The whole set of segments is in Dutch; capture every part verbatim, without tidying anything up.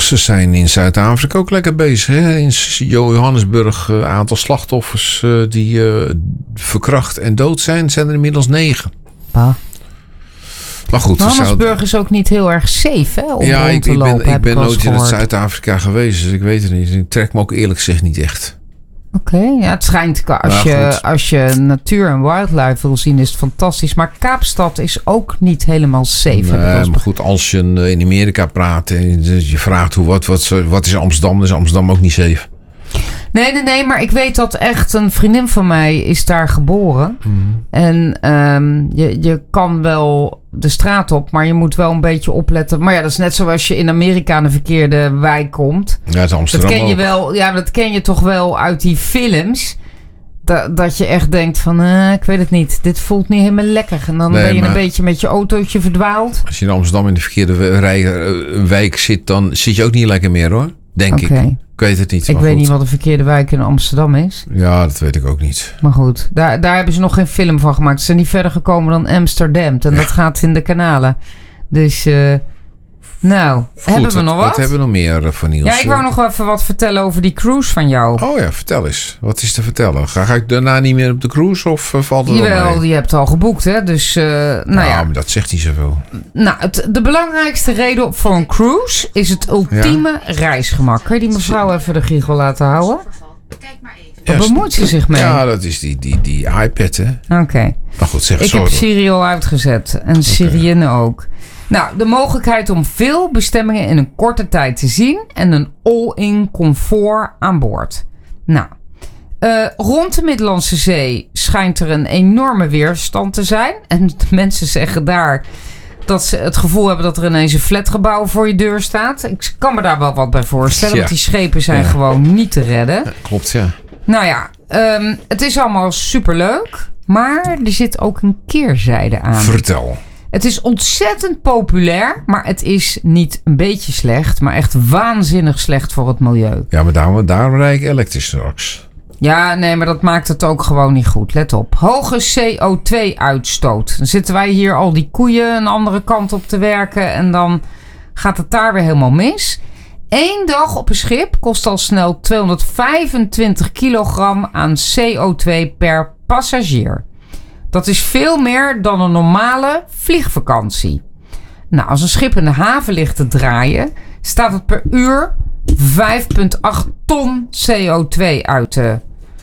Ze zijn in Zuid-Afrika ook lekker bezig. Hè? In Johannesburg een uh, aantal slachtoffers uh, die uh, verkracht en dood zijn, zijn er inmiddels negen. Ah. Maar goed, Johannesburg zouden... is ook niet heel erg safe, hè, om ja, rond ik, te ik lopen. ben, ik ben ik nooit in gehoord. Zuid-Afrika geweest, dus ik weet het niet. Ik trek me ook eerlijk gezegd niet echt. Oké, okay, ja, het schijnt, als je, als je natuur en wildlife wil zien, is het fantastisch. Maar Kaapstad is ook niet helemaal safe. Nee, maar goed, als je in Amerika praat en je vraagt hoe, wat, wat, wat is Amsterdam, dan is Amsterdam ook niet safe. Nee, nee, nee, maar ik weet dat echt een vriendin van mij is daar geboren. Mm. En um, je, je kan wel de straat op, maar je moet wel een beetje opletten. Maar ja, dat is net zoals je in Amerika in een verkeerde wijk komt. Ja, het Amsterdam dat ken je ook. wel. Ja, dat ken je toch wel uit die films. Dat, dat je echt denkt van, uh, ik weet het niet. Dit voelt niet helemaal lekker. En dan nee, ben je een beetje met je autootje verdwaald. Als je in Amsterdam in de verkeerde rij, uh, wijk zit, dan zit je ook niet lekker meer, hoor. Denk okay. ik. Ik weet het niet. Ik weet goed. niet wat een verkeerde wijk in Amsterdam is. Ja, dat weet ik ook niet. Maar goed, daar, daar hebben ze nog geen film van gemaakt. Ze zijn niet verder gekomen dan Amsterdam. En dat gaat in de kanalen. Dus, uh, nou, goed, hebben we nog wat? Wat hebben we nog meer uh, van Niels? Ja, ik wou nog even wat vertellen over die cruise van jou. Oh ja, vertel eens. Wat is te vertellen? Ga, ga ik daarna niet meer op de cruise of uh, valt het wel mee? Jawel, je hebt al geboekt, hè. Dus, uh, nou, nou ja. maar dat zegt niet zoveel. Nou, het, de belangrijkste reden voor een cruise is het ultieme ja? reisgemak. Kun je die mevrouw even de giegel laten houden? Kijk maar even. Waar ja, bemoeit ze zich mee? Ja, dat is die, die, die iPad, hè. Oké. Okay. Maar goed, zeg het Ik zo. heb Siri al uitgezet. En Sirienne okay. ook. Nou, de mogelijkheid om veel bestemmingen in een korte tijd te zien. En een all-in comfort aan boord. Nou, uh, rond de Middellandse Zee schijnt er een enorme weerstand te zijn. En de mensen zeggen daar dat ze het gevoel hebben dat er ineens een flatgebouw voor je deur staat. Ik kan me daar wel wat bij voorstellen. Ja. Want die schepen zijn ja. gewoon niet te redden. Ja, klopt, ja. Nou ja, um, het is allemaal superleuk. Maar er zit ook een keerzijde aan. Vertel. Het is ontzettend populair, maar het is niet een beetje slecht, maar echt waanzinnig slecht voor het milieu. Ja, maar daarom, daarom rijd ik elektrisch straks. Ja, nee, maar dat maakt het ook gewoon niet goed. Let op. Hoge C O twee uitstoot. Dan zitten wij hier al die koeien een andere kant op te werken en dan gaat het daar weer helemaal mis. Eén dag op een schip kost al snel tweehonderdvijfentwintig kilogram aan C O twee per passagier. Dat is veel meer dan een normale vliegvakantie. Nou, als een schip in de haven ligt te draaien, staat het per uur vijf komma acht ton C O twee uit te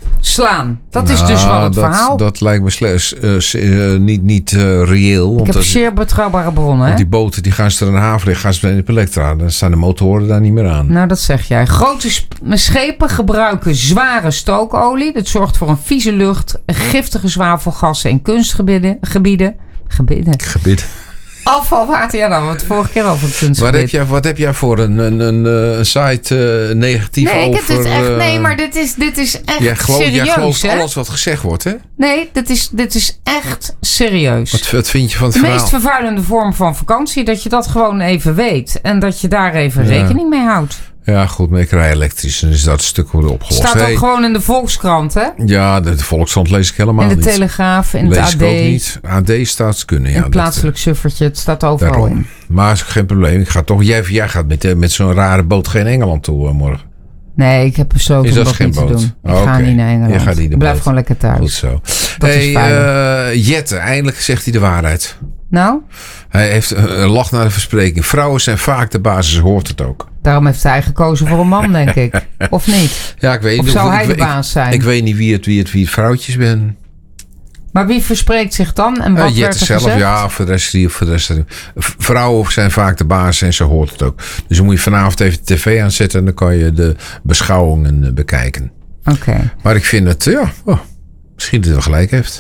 slaan. Dat nou, is dus wel het dat, verhaal. Dat lijkt me slechts, uh, uh, niet, niet uh, reëel. Ik want heb dat, zeer betrouwbare bronnen. Want hè? die boten die gaan ze er in de haven liggen, gaan ze in de elektra. Dan staan de motoren daar niet meer aan. Nou, dat zeg jij. Grote sp- schepen gebruiken zware stookolie. Dat zorgt voor een vieze lucht, giftige zwavelgassen in kunstgebieden. Gebieden. Gebieden. Gebied. Afvalwater, ja, dan hebben we het vorige keer over het kunstgebied. Wat heb jij, wat heb jij voor een, een, een, een site uh, negatief nee, over... Nee, echt, uh, nee, maar dit is, dit is echt jij geloof, serieus, jij gelooft hè? alles wat gezegd wordt, hè? Nee, dit is, dit is echt serieus. Wat, wat vind je van het De verhaal? meest vervuilende vorm van vakantie, dat je dat gewoon even weet. En dat je daar even ja. rekening mee houdt. Ja, goed, maar ik rij elektrisch. En is dat stuk worden opgelost. Staat ook hey. gewoon in de Volkskrant, hè? Ja, de, de Volkskrant lees ik helemaal niet. In de niet. Telegraaf, in lees het A D. Ik ook niet. A D staat kunnen, ja. Een plaatselijk suffertje, het staat overal daarom. in. Maar is geen probleem. Ik ga toch, jij, jij gaat met, met zo'n rare boot geen Engeland toe uh, morgen. Nee, ik heb besloten is dat om dat geen niet boot? te doen. Ik oh, ga okay. niet naar Engeland. Je gaat niet ik blijf boot. gewoon lekker thuis. Goed zo. Dat hey, is fijn. Uh, Jette, eindelijk zegt hij de waarheid. Nou? Hij heeft een uh, lach naar de verspreking. Vrouwen zijn vaak de basis, hoort het ook. Daarom heeft hij gekozen voor een man, denk ik. Of niet? Ja, ik weet of niet. zou ik, hij de ik, baas zijn? Ik, ik weet niet wie het, wie het, wie het vrouwtjes ben. Maar wie verspreekt zich dan? En wat uh, werd er zelf, gezegd? ja, voor de rest, voor de rest. Vrouwen zijn vaak de baas en ze hoort het ook. Dus dan moet je vanavond even de tv aanzetten en dan kan je de beschouwingen bekijken. Oké. Okay. Maar ik vind het, ja, oh, misschien dat hij wel gelijk heeft.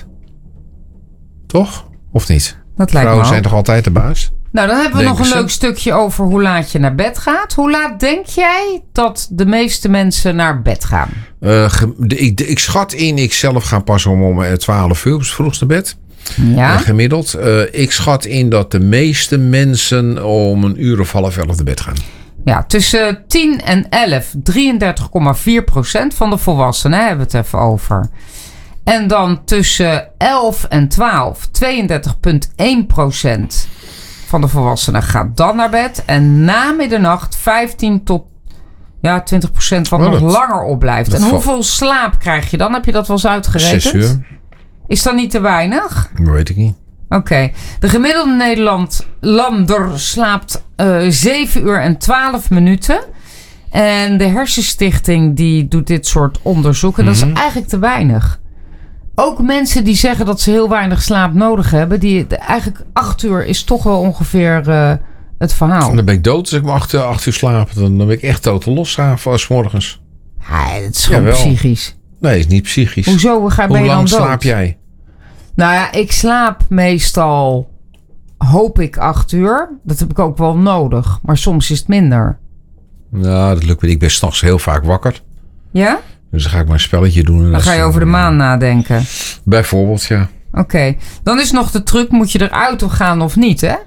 Toch? Of niet? Dat lijkt Vrouwen me zijn toch altijd de baas? Nou, dan hebben we Denk nog een ze? leuk stukje over hoe laat je naar bed gaat. Hoe laat denk jij dat de meeste mensen naar bed gaan? Uh, ge, de, ik, de, ik schat in, ik zelf ga pas om, om twaalf uur vroegst naar bed. Ja. Uh, gemiddeld. Uh, ik schat in dat de meeste mensen om een uur of half elf naar bed gaan. Ja, tussen tien en elf, drieëndertig komma vier procent van de volwassenen hebben we het even over. En dan tussen elf en twaalf, tweeëndertig komma één procent van de volwassenen gaat dan naar bed. En na middernacht vijftien tot ja, twintig procent wat oh, nog dat, langer opblijft. En hoeveel val... slaap krijg je dan? Heb je dat wel eens uitgerekend? Zes uur. Is dat niet te weinig? Dat weet ik niet. Oké. Okay. De gemiddelde Nederlander slaapt uh, zeven uur en twaalf minuten. En de Hersenstichting die doet dit soort onderzoeken. Mm-hmm. Dat is eigenlijk te weinig. Ook mensen die zeggen dat ze heel weinig slaap nodig hebben. Die, eigenlijk acht uur is toch wel ongeveer uh, het verhaal. En dan ben ik dood als ik maar acht, acht uur slaap. Dan ben ik echt totaal los als morgens. Ja, het is gewoon Jawel. psychisch. Nee, het is niet psychisch. Hoezo ga, ben Hoe je lang dan dood? slaap jij? Nou ja, ik slaap meestal, hoop ik, acht uur. Dat heb ik ook wel nodig. Maar soms is het minder. Nou, dat lukt me. Ik ben 's nachts heel vaak wakker. Ja? Dus dan ga ik maar een spelletje doen. En dan ga je over de maan nadenken. Bijvoorbeeld, ja. Oké. Okay. Dan is nog de truc, moet je eruit of gaan of niet, hè?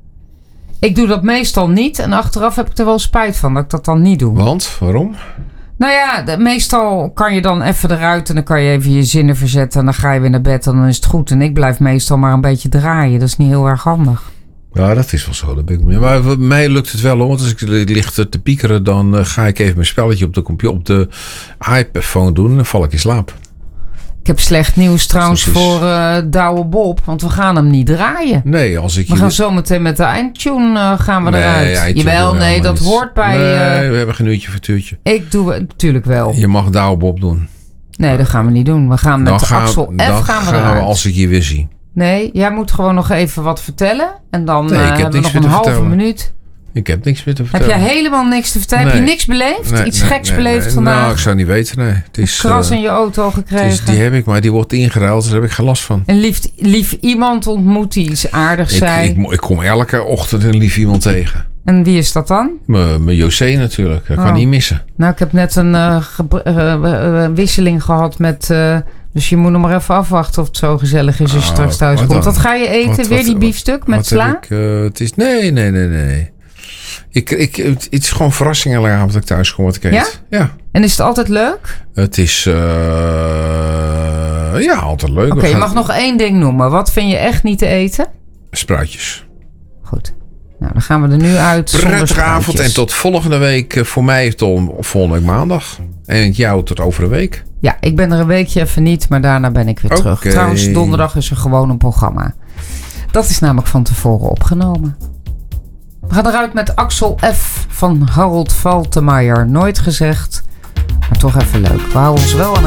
Ik doe dat meestal niet. En achteraf heb ik er wel spijt van dat ik dat dan niet doe. Want? Waarom? Nou ja, de, meestal kan je dan even eruit en dan kan je even je zinnen verzetten. En dan ga je weer naar bed en dan is het goed. En ik blijf meestal maar een beetje draaien. Dat is niet heel erg handig. Ja, dat is wel zo. Dat ben ik mee. Maar bij mij lukt het wel hoor. Want als ik lig te piekeren, dan uh, ga ik even mijn spelletje op de computer, op de iPhone doen. En dan val ik in slaap. Ik heb slecht nieuws trouwens is... voor uh, Douwe Bob. Want we gaan hem niet draaien. Nee, als ik... We gaan zo meteen met de eindtune uh, gaan we nee, eruit. eindtune, Jawel, nee, dat niet. Hoort bij... Nee, uh, we hebben geen uurtje voor tuurtje. Ik doe het natuurlijk wel. Je mag Douwe Bob doen. Nee, dat gaan we niet doen. We gaan met de Axel F dan gaan we gaan eruit. we als ik je weer zie. Nee, jij moet gewoon nog even wat vertellen. En dan nee, uh, hebben we nog een halve vertellen. minuut. Ik heb niks meer te vertellen. Heb jij helemaal niks te vertellen? Nee. Heb je niks beleefd? Nee, Iets nee, geks nee, beleefd nee. vandaag? Nou, ik zou niet weten, nee. Het is, een kras uh, in je auto gekregen? Is, die heb ik, maar die wordt ingeruild. Dus daar heb ik geen last van. Een lief, lief iemand ontmoet die iets aardigs ik, zei? Ik, ik kom elke ochtend een lief iemand tegen. En wie is dat dan? Mijn José natuurlijk. Dat oh. kan niet missen. Nou, ik heb net een uh, ge- uh, uh, wisseling gehad met... Uh, dus je moet nog maar even afwachten of het zo gezellig is als je oh, straks thuis wat komt. Wat ga je eten? Wat, Weer wat, die biefstuk wat, met wat sla? Ik, uh, het is, nee, nee, nee, nee. Ik, ik, het is gewoon verrassing elke avond dat ik thuis kom wat ik eet. Ja? Ja. En is het altijd leuk? Het is uh, ja, altijd leuk. Oké, okay, je mag nog één ding noemen. Wat vind je echt niet te eten? Spruitjes. Goed. Nou, dan gaan we er nu uit. Prettige avond en tot volgende week. Voor mij tot volgende week maandag. En jou tot over een week. Ja, ik ben er een weekje even niet, maar daarna ben ik weer okay. terug. Trouwens, donderdag is er gewoon een programma. Dat is namelijk van tevoren opgenomen. We gaan eruit met Axel F. van Harold Faltermeyer. Nooit gezegd, maar toch even leuk. We houden ons wel aan